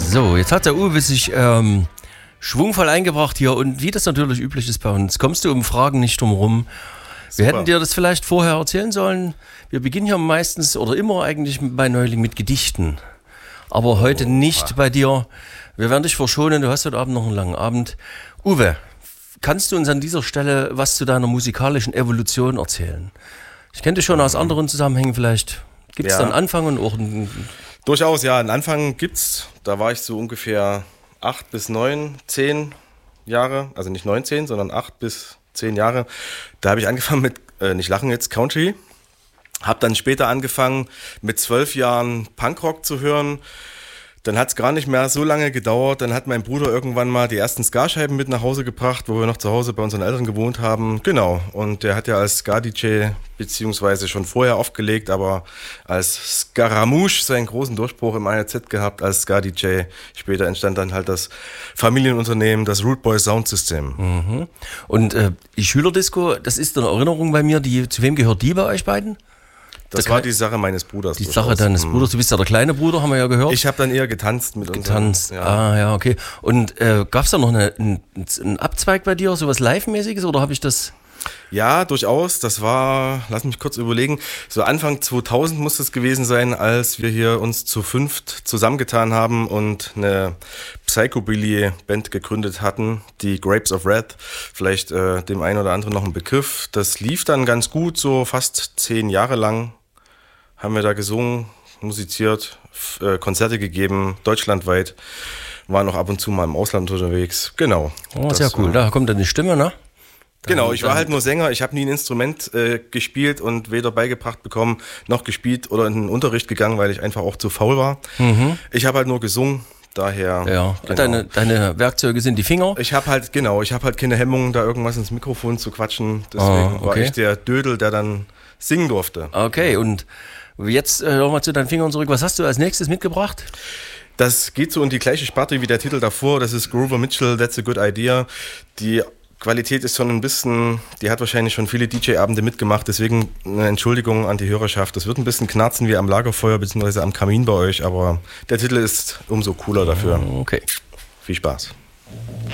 So, jetzt hat der Uwe sich schwungvoll eingebracht hier und wie das natürlich üblich ist bei uns, kommst du um Fragen nicht drum rum. Wir hätten dir das vielleicht vorher erzählen sollen. Wir beginnen hier meistens oder immer eigentlich bei Neuling mit Gedichten. Aber heute nicht bei dir. Wir werden dich verschonen, du hast heute Abend noch einen langen Abend. Uwe, kannst du uns an dieser Stelle was zu deiner musikalischen Evolution erzählen? Ich kenne dich schon aus anderen Zusammenhängen vielleicht. Gibt es da einen Anfang und auch einen... Durchaus, ja, einen Anfang gibt's. Da war ich so ungefähr 8 bis 9, 10 Jahre. Also nicht 19, sondern 8 bis 10 Jahre. Da habe ich angefangen mit, nicht lachen jetzt, Country. Habe dann später angefangen mit 12 Jahren Punkrock zu hören. Dann hat es gar nicht mehr so lange gedauert. Dann hat mein Bruder irgendwann mal die ersten Ska-Scheiben mit nach Hause gebracht, wo wir noch zu Hause bei unseren Eltern gewohnt haben. Genau. Und der hat ja als Ska-DJ beziehungsweise schon vorher aufgelegt, aber als Scaramouche seinen großen Durchbruch im ARZ gehabt als Ska-DJ. Später entstand dann halt das Familienunternehmen, das Root Boy Sound System. Mhm. Und die Schülerdisco, das ist eine Erinnerung bei mir. Zu wem gehört die bei euch beiden? Das war die Sache meines Bruders. Die Sache deines Bruders. Du bist ja der kleine Bruder, haben wir ja gehört. Ich habe dann eher getanzt mit uns. Getanzt, ja, okay. Und gab es da noch einen Abzweig bei dir, sowas Live-mäßiges oder habe ich das... Ja, durchaus. Das war, lass mich kurz überlegen, so Anfang 2000 muss es gewesen sein, als wir hier uns zu 5 zusammengetan haben und eine Psychobilly-Band gegründet hatten, die Grapes of Wrath, vielleicht dem einen oder anderen noch ein Begriff. Das lief dann ganz gut, so fast 10 Jahre lang haben wir da gesungen, musiziert, Konzerte gegeben, deutschlandweit, waren auch ab und zu mal im Ausland unterwegs, genau. Oh, sehr cool, da kommt dann die Stimme, ne? Genau, ich war halt nur Sänger, ich habe nie ein Instrument gespielt und weder beigebracht bekommen, noch gespielt oder in den Unterricht gegangen, weil ich einfach auch zu faul war. Mhm. Ich habe halt nur gesungen, daher... Ja, genau. Deine Werkzeuge sind die Finger? Ich habe halt keine Hemmungen, da irgendwas ins Mikrofon zu quatschen, deswegen war ich der Dödel, der dann singen durfte. Okay, und jetzt nochmal zu deinen Fingern zurück, was hast du als nächstes mitgebracht? Das geht so in die gleiche Sparte wie der Titel davor, das ist Grover Mitchell, That's a Good Idea. Die Qualität ist schon ein bisschen, die hat wahrscheinlich schon viele DJ-Abende mitgemacht, deswegen eine Entschuldigung an die Hörerschaft. Das wird ein bisschen knarzen wie am Lagerfeuer bzw. am Kamin bei euch, aber der Titel ist umso cooler dafür. Okay. Viel Spaß.